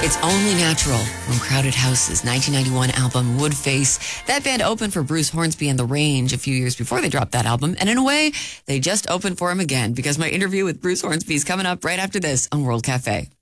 It's Only Natural from Crowded House's 1991 album Woodface. That band opened for Bruce Hornsby and The Range a few years before they dropped that album. And in a way, they just opened for him again because my interview with Bruce Hornsby is coming up right after this on World Cafe.